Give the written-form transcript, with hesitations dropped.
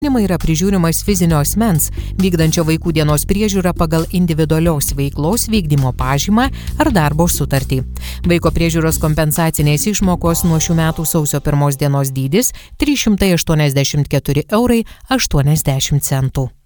Yra prižiūrimas fizinio asmens, vykdančio vaikų dienos priežiūrą pagal individualios veiklos vykdymo pažymą ar darbo sutartį. Vaiko priežiūros kompensacinės išmokos nuo šių metų sausio 1 dienos dydis 384,80 €.